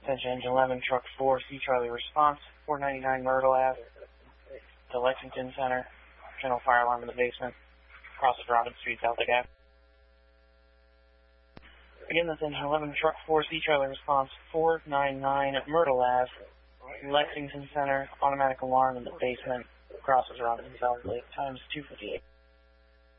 Attention Engine 11, Truck 4, C Charlie response, 499 Myrtle Ave, to Lexington Center, general fire alarm in the basement, across Robin Street, South Ave. Again, that's Engine 11, Truck 4, C Charlie response, 499 Myrtle Ave, Lexington Center, automatic alarm in the basement, crosses Robin South Lake, times 2:58.